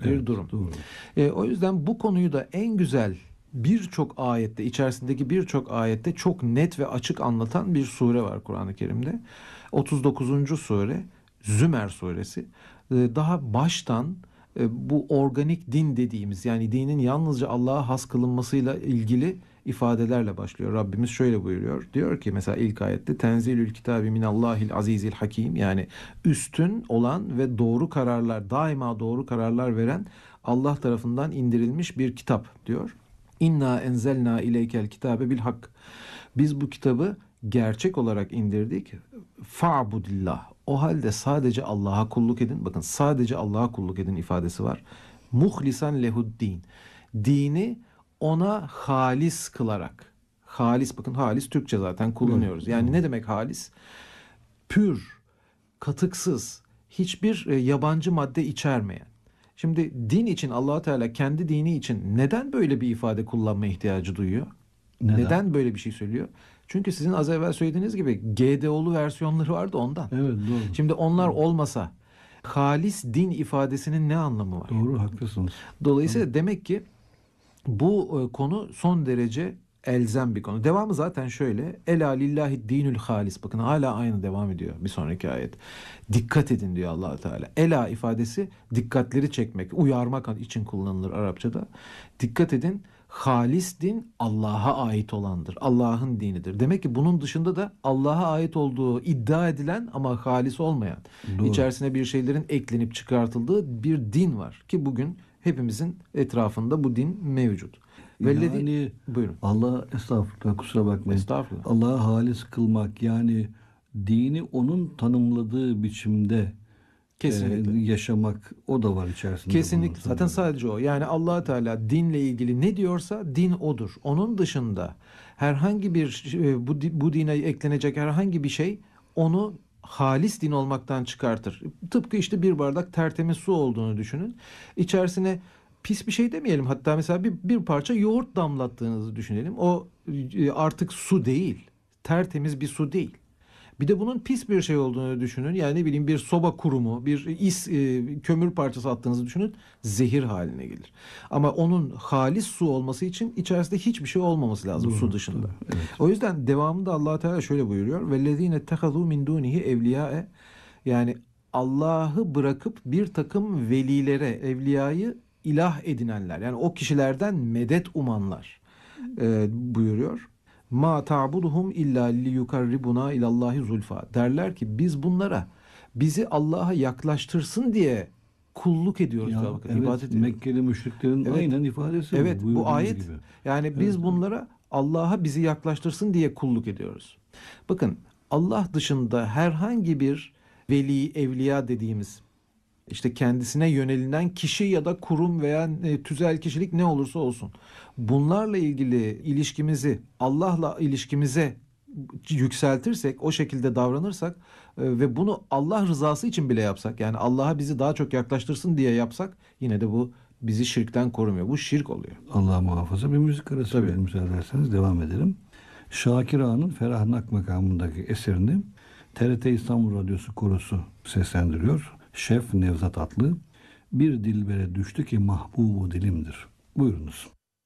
bir durum. Doğru. O yüzden bu konuyu da en güzel birçok ayette, içerisindeki birçok ayette çok net ve açık anlatan bir sure var Kur'an-ı Kerim'de. 39. sure Zümer suresi. Daha baştan bu organik din dediğimiz, yani dinin yalnızca Allah'a has kılınmasıyla ilgili ifadelerle başlıyor. Rabbimiz şöyle buyuruyor. Diyor ki mesela ilk ayette Tenzilül kitabi minallahil azizil hakim, yani üstün olan ve doğru kararlar, daima doğru kararlar veren Allah tarafından indirilmiş bir kitap diyor. İnna enzelna ileykel kitabe bil hak. Biz bu kitabı gerçek olarak indirdik. Fa'budillah. O halde sadece Allah'a kulluk edin. Bakın, sadece Allah'a kulluk edin ifadesi var. Muhlisan lehuddin. Dini ona halis kılarak. Halis, bakın halis Türkçe zaten kullanıyoruz. Yani ne demek halis? Pür, katıksız, hiçbir yabancı madde içermeyen. Şimdi din için, Allah Teala kendi dini için neden böyle bir ifade kullanma ihtiyacı duyuyor? Neden böyle bir şey söylüyor? Çünkü sizin az evvel söylediğiniz gibi GDO'lu versiyonları vardı ondan. Evet, doğru. Şimdi onlar olmasa halis din ifadesinin ne anlamı var? Doğru, haklısınız. Dolayısıyla demek ki bu konu son derece elzem bir konu. Devamı zaten şöyle. Ela lillahi dinül halis. Bakın hala aynı devam ediyor bir sonraki ayet. Dikkat edin diyor Allah Teala. Ela ifadesi dikkatleri çekmek, uyarmak için kullanılır Arapçada. Dikkat edin. Halis din Allah'a ait olandır. Allah'ın dinidir. Demek ki bunun dışında da Allah'a ait olduğu iddia edilen ama halis olmayan, Doğru. içerisine bir şeylerin eklenip çıkartıldığı bir din var ki bugün hepimizin etrafında bu din mevcut. Yani buyurun. Allah, estağfurullah, kusura bakmayın. Estağfurullah. Allah'a halis kılmak, yani dini onun tanımladığı biçimde Kesinlikle. yaşamak, o da var içerisinde. Kesinlikle. Zaten sadece o. Yani Allah Teala dinle ilgili ne diyorsa din odur. Onun dışında herhangi bir bu dine eklenecek herhangi bir şey onu halis din olmaktan çıkartır. Tıpkı işte bir bardak tertemiz su olduğunu düşünün. İçerisine pis bir şey demeyelim. Hatta mesela bir parça yoğurt damlattığınızı düşünelim. O artık su değil. Tertemiz bir su değil. Bir de bunun pis bir şey olduğunu düşünün. Yani ne bileyim bir soba kurumu, bir kömür parçası attığınızı düşünün. Zehir haline gelir. Ama onun halis su olması için içerisinde hiçbir şey olmaması lazım. Doğru, su dışında. Doğru, evet. O yüzden devamında Allah Teala şöyle buyuruyor. Vellezine tehazû min dûnihi evliyâe. Yani Allah'ı bırakıp bir takım velilere, evliyayı ilah edinenler. Yani o kişilerden medet umanlar buyuruyor. Ma ta'buduhum illa liyukarribuna ilallahi zulfa. Derler ki biz bunlara bizi Allah'a yaklaştırsın diye kulluk ediyoruz. Ya, bakın, evet, ibadet ediyoruz. Mekkeli müşriklerin Evet. aynen ifadesi Evet, bu ayet gibi. yani biz bunlara Allah'a bizi yaklaştırsın diye kulluk ediyoruz. Bakın, Allah dışında herhangi bir veli, evliya dediğimiz işte kendisine yönelilen kişi ya da kurum veya tüzel kişilik ne olursa olsun, bunlarla ilgili ilişkimizi Allah'la ilişkimize yükseltirsek, o şekilde davranırsak ve bunu Allah rızası için bile yapsak, yani Allah'a bizi daha çok yaklaştırsın diye yapsak, yine de bu bizi şirkten korumuyor. Bu şirk oluyor. Allah muhafaza. Bir müzik arası verelim, müsaade ederseniz devam edelim. Şakir Ağa'nın Ferahnak makamındaki eserini TRT İstanbul Radyosu Korosu seslendiriyor. Şef Nevzat Atlı. Bir dilbere düştü ki mahbubu dilimdir. Buyurunuz.